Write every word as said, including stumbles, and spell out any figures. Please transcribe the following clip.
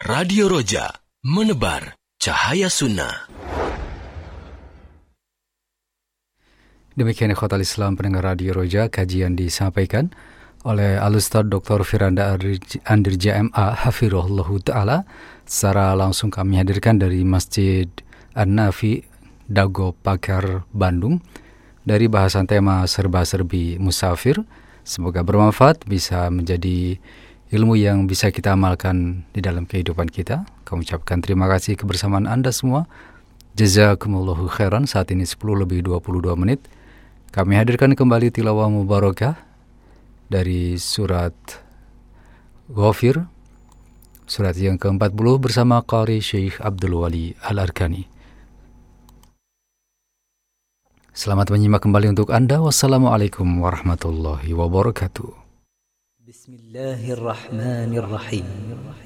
Radio Roja, menebar cahaya sunnah. Demikian ikhwatal Islam pendengar Radio Roja, kajian disampaikan oleh Al-Ustaz Doktor Firanda Andirja M A Hafirullahu Ta'ala. Secara langsung kami hadirkan dari Masjid An-Nafi, Dago Pakar, Bandung, dari bahasan tema serba-serbi musafir. Semoga bermanfaat, bisa menjadi ilmu yang bisa kita amalkan di dalam kehidupan kita. Kami ucapkan terima kasih kebersamaan Anda semua. Jazakumullahu khairan. Saat ini sepuluh lebih dua puluh dua menit. Kami hadirkan kembali tilawah mubarakah dari surat Ghafir, surat yang keempat puluh bersama Qari Syekh Abdul Wali Al-Arkani. Selamat menyimak kembali untuk Anda. Wassalamualaikum warahmatullahi wabarakatuh. Bismillahirrahmanirrahim.